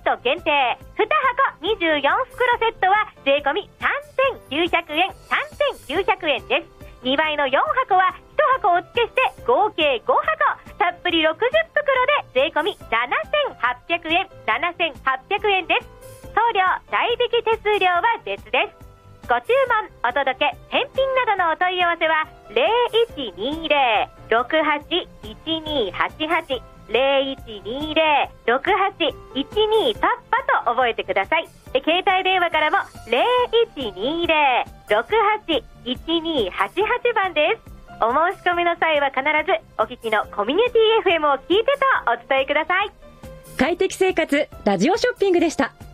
ト限定2箱24袋セットは税込み3900円円です。2倍の4箱は1箱お付けして合計5箱たっぷり60袋で税込み7800円です。送料代引き手数料は別です。ご注文お届け返品などのお問い合わせは 0120-681288 0120-6812パッパと覚えてください。携帯電話からも 0120-681288 番です。お申し込みの際は必ずお聞きのコミュニティ FM を聞いてとお伝えください。 快適生活ラジオショッピングでした。